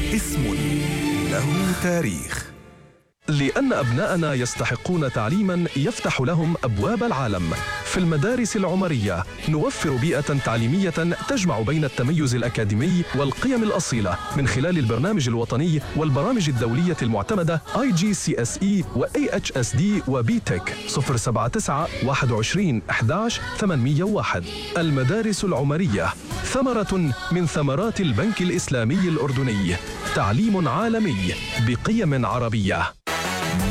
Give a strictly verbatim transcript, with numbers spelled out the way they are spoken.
اسم له تاريخ. لأن أبناءنا يستحقون تعليماً يفتح لهم أبواب العالم. في المدارس العمرية نوفر بيئة تعليمية تجمع بين التميز الأكاديمي والقيم الأصيلة من خلال البرنامج الوطني والبرامج الدولية المعتمدة آي جي سي إس إي و إيه إتش إس دي و بي تك. صفر سبعة تسعة واحد وعشرين أحد عشر ثمانمئة وواحد. المدارس العمرية ثمرة من ثمرات البنك الإسلامي الأردني. تعليم عالمي بقيم عربية.